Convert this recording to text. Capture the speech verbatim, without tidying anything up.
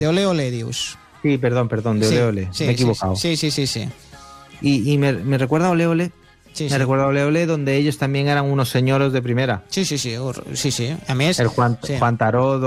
De Ole Ole, dius. Sí, perdón, perdón, de Sí, Ole Ole. sí, Me he sí, equivocado. Sí, sí, sí, sí. Y, y me, me recuerda a Ole Ole. Sí, me sí. recuerda a Ole Ole, donde ellos también eran unos señoros de primera. Sí, sí, sí, hor- sí, sí. A més... El Juan, sí. Juan Taró,